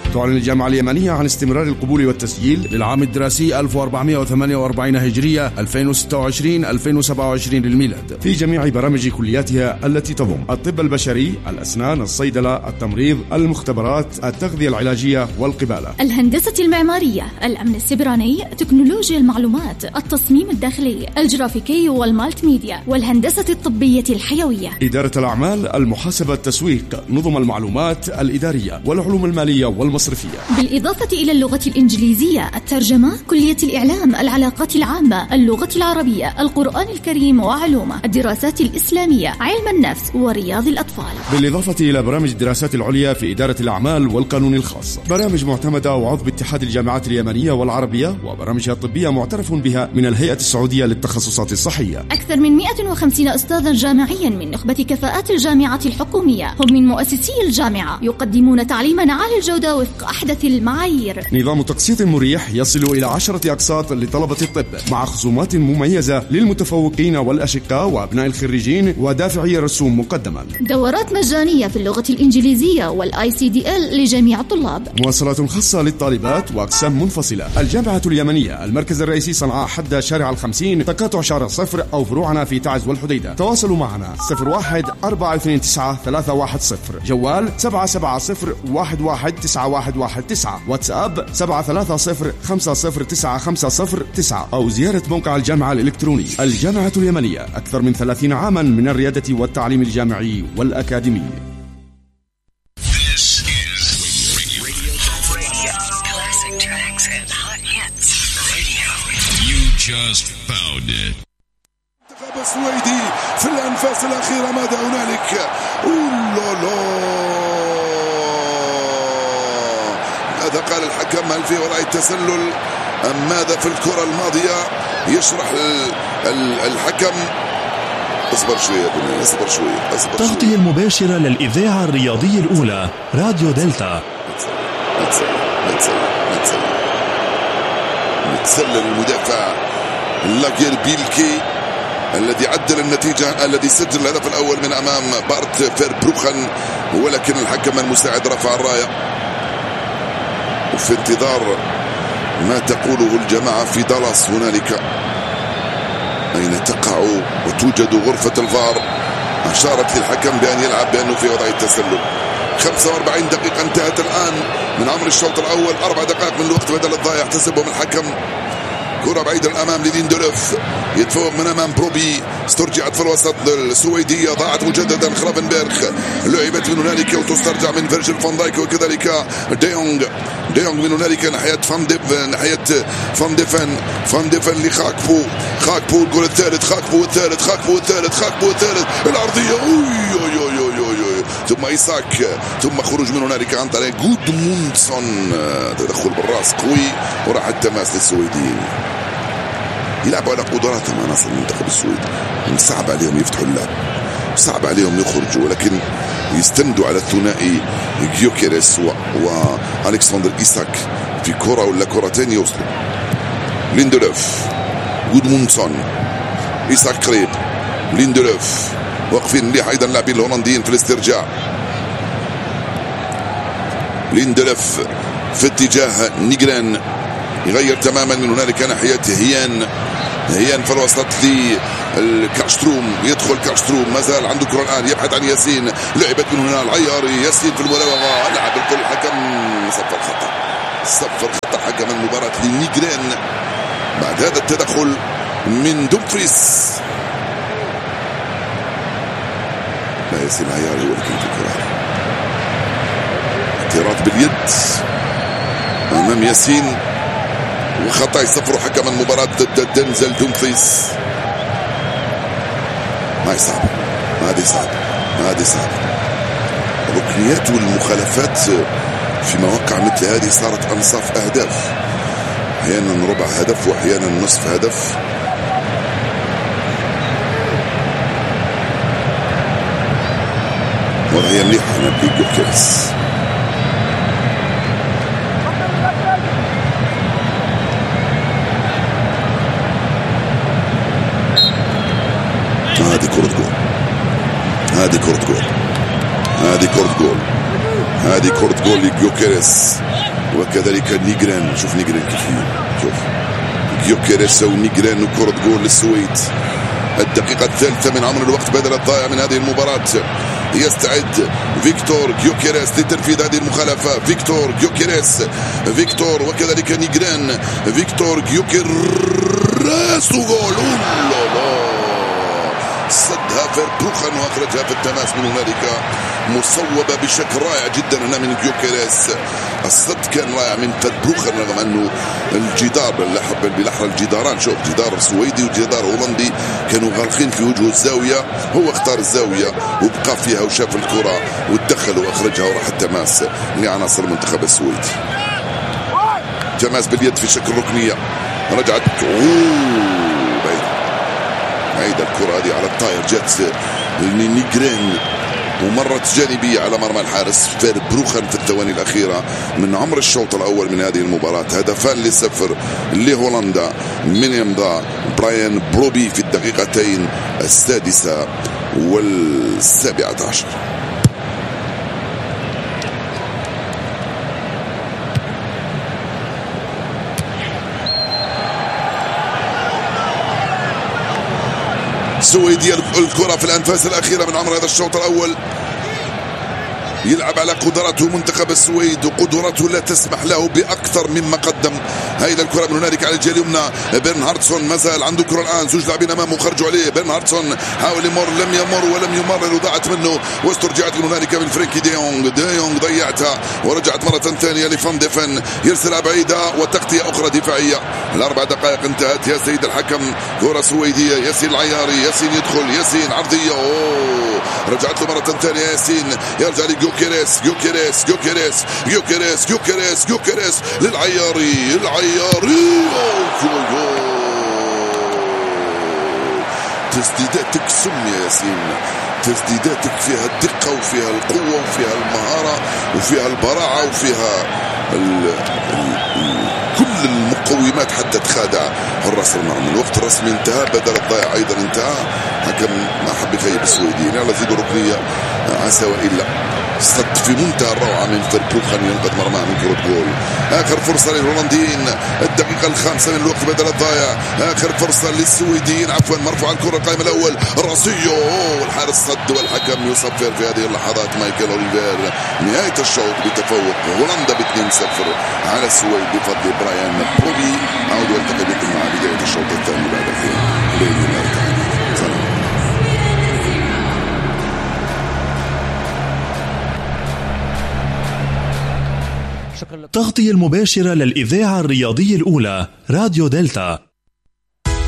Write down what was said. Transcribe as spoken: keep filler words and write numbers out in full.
تعلن الجامعة اليمنية عن استمرار القبول والتسجيل للعام الدراسي ألف وأربعمائة وثمانية وأربعين هجرية ألفين وستة وعشرين ألفين وسبعة وعشرين للميلاد في جميع برامج كلياتها التي تضم الطب البشري، الأسنان، الصيدلة، التمريض، المختبرات، التغذية العلاجية والقبالة، الهندسة المعمارية، الأمن السيبراني، تكنولوجيا المعلومات، التصميم الداخلي، الجرافيكي والمالتي ميديا، والهندسة الطبية الحيوية، إدارة الأعمال، المحاسبة، التسويق، نظم المعلومات الإدارية والعلوم المالية والمصرفية، بالإضافة إلى اللغة الإنجليزية، الترجمة، كلية الإعلام، العلاقات العامة، اللغة العربية، القرآن الكريم وعلومه، الدراسات الإسلامية، علم النفس ورياض الأطفال، بالإضافة إلى برامج الدراسات العليا في إدارة الأعمال والقانون الخاص، برامج معتمدة وعضو اتحاد الجامعات اليمنية والعربية، وبرامجها الطبية معترف بها من الهيئة السعودية للتخصصات الصحية. أكثر من مئة وخمسين أستاذا جامعيا من نخبة كفاءات الجامعة الحكومية، هم من مؤسسي الجامعة، يقدمون تعليما عالي الجودة وفق أحدث المعايير. نظام تقسيط مريح يصل إلى عشرة أقساط لطلبة الطب، مع خصومات مميزة للمتفوقين والأشقاء وأبناء الخريجين ودافعي الرسوم مقدما. دورات مجانية في اللغة الإنجليزية والآي سي دي إل لجميع الطلاب. مواصلات خاصة للطالبات وأقسام منفصلة. الجامعة اليمنية، المركز الرئيسي صنعاء حد شارع الخمسين، تقاطع شارع صفر، أو فروعنا في تعز والحديدة. تواصلوا معنا صفر واحد أربعة اثنين تسعة ثلاثة واحد صفر، جوال سبعة سبعة صفر واحد واحد تسعة واحد واحد تسعة، واتساب سبعة ثلاثة صفر خمسة صفر تسعة خمسة صفر تسعة، أو زيارة موقع الجامعة الإلكتروني. الجامعة اليمنية، أكثر من ثلاثين عاما من الريادة والتعليم الجامعي والأكاديمي. Just found it. منتخب السويدي في الأنفاس الأخيرة، ماذا هنالك؟ أولالا، ماذا قال الحكم؟ هل في وراء التسلل أم ماذا في الكرة الماضية؟ يشرح الحكم. اصبر شوية يا بني، اصبر شوية، اصبر شوية. تغطية المباشرة للإذاعة الرياضية الأولى، راديو دلتا. نتسلل نتسلل نتسلل نتسلل المدافع لاجير بيلكي الذي عدل النتيجة، الذي سجل الهدف الأول من أمام بارت فيربروخن، ولكن الحكم المساعد رفع الراية. وفي انتظار ما تقوله الجماعة في دالاس هنالك، أين تقع وتوجد غرفة الفار، أشارت للحكم بأن يلعب بأنه في وضع التسلل. خمسة وأربعين دقيقة انتهت الآن من عمر الشوط الأول، أربع دقائق من الوقت بدل الضايع يحتسبهم الحكم. كرة بعيدة الأمام لديندولف، يتفوق من أمام بروبي، استرجعت في الوسط السويدية، ضاعت مجددا خرافنبرغ، لعبت من هنالك وتسترجع من فيرجيل فان دايك، وكذلك ديونغ ديونغ من هنالك ناحية فان ديف ناحية فان ديفن فان ديفن لخاكبو خاكبو الجول الثالث، خاكبو الثالث، خاكبو الثالث، خاكبو الثالث، العرضية، أوي أوي أوي أوي أوي، ثم إيساك، ثم خروج من هنالك عن طريق جودموندسون، تدخل بالراس قوي وراح التماس للسويديين. يلعبوا على قدراتهم عناصر المنتخب السويدي، صعب عليهم يفتحوا اللعب، صعب عليهم يخرجوا، ولكن يستندوا على الثنائي جيوكيريس وألكسندر إيساك في كرة ولا كرتين يوصلوا. ليندلوف، جودموندسون، إيساك قريب، ليندلوف، واقفين مليح أيضا اللاعبين الهولنديين في الاسترجاع. ليندلوف في اتجاه نيجران، يغير تماما من هنالك ناحية هيان هيان في الوسط للكاشتروم، يدخل كاشتروم، ما زال عنده كرة الآن، يبحث عن ياسين، لعبت من هنا العياري، ياسين في المراوغة، لعب الكل، الحكم صفر خطأ، صفر خطأ حكم المباراة لنيجران بعد هذا التدخل من دومفريس. لا ياسين العياري ولكن في الكرة اعتراض باليد أمام ياسين، وخطأ يصفر حكم المباراة ضد دنزل دومفريس. هاي صعبة، هذه صعبة، هذه صعبة. الركنيات والمخالفات في مواقع مثل هذه صارت أنصاف أهداف، أحيانا ربع هدف وأحيانا نصف هدف. وضعية مليحة هنا بيجوكيرس. هذه كرة جول، هذه كرة جول، هذه كرة جول، هذه هذه كرة جول لجيوكيريس وكذلك نيجرين. شوف نيجرين كيف شوف جيوكيريس ونيجرين وكرة جول للسويد. الدقيقة الثالثة من عمر الوقت بدل الضائع من هذه المباراة. يستعد فيكتور جيوكيريس لتنفيذ هذه المخالفة. فيكتور جيوكيريس فيكتور وكذلك نيجرين. فيكتور جيوكيريس وجول. صدها فيربروخن واخرجها في التماس من هنالك، مصوبة بشكل رائع جدا هنا من جيوكيريس. الصد كان رائع من فيربروخن رغم انه الجدار بلحر الجداران، شوف جدار سويدي وجدار هولندي كانوا غالقين في وجه الزاوية، هو اختار الزاوية وبقى فيها وشاف الكرة وتدخل واخرجها وراح التماس لعناصر المنتخب السويدي. تماس باليد في شكل ركنية، رجعت عيد الكرة هذه على الطاير، جت نيجرين ومرت جانبية على مرمى الحارس فيربروخن في الثواني الأخيرة من عمر الشوط الأول من هذه المباراة. هدفان لصفر لهولندا من يمضى براين بروبي في الدقيقتين السادسة والسابعة عشر. السويدية الكرة في الأنفاس الأخيرة من عمر هذا الشوط الأول. يلعب على قدراته منتخب السويد وقدراته لا تسمح له بأكثر مما قدم. هاي الكرة من هنالك على الجهة اليمنى. بيرنهاردسون ما زال عنده كرة الآن، زوج لاعبين أمامه خرجوا عليه. بيرنهاردسون حاول يمر لم يمر ولم يمرر وضاعت منه، واسترجعت من هنالك من فرينكي دي يونغ. دي يونغ ضيعتها ورجعت مرة ثانية لفان ديفن، يرسلها بعيدة وتغطية أخرى دفاعية. الأربع دقائق انتهت يا سيد الحكم. كرة سويدية، ياسين العياري، ياسين يدخل، ياسين عرضية، أوه رجعت له مرة ثانية ياسين، يرجع لجيوكيريس جيوكيريس جيوكيريس جيوكيريس جيوكيريس جيوكيريس للعياري العياري. تسديداتك سم يا ياسين، تسديداتك فيها الدقة وفيها القوة وفيها المهارة وفيها البراعة وفيها ال... ال... كل المقومات حتى تخادع حراس المرمى. الوقت الرسمي انتهى، بدل الضائع ايضا انتهى. حكم ما حب يخيب السويديين، يلا زيدوا ركنيه عسى والا. صد في منتهى الروعه من فيربروخن ينقذ مرماه من كره جول. اخر فرصه للهولنديين، الدقيقه الخامسه من الوقت بدل الضائع. اخر فرصه للسويديين، عفوا مرفوع الكره القائم الاول راسيو، والحارس صد والحكم يصفر في هذه اللحظات مايكل اوليفير. نهايه الشوط بتفوق هولندا ب اثنين صفر على السويد بفضل براين بروبي. اعود والتقي بكم مع بدايه الشوط الثاني بعد الحين باذن الله تعالى. تغطية المباشرة للإذاعة الرياضية الأولى راديو دلتا.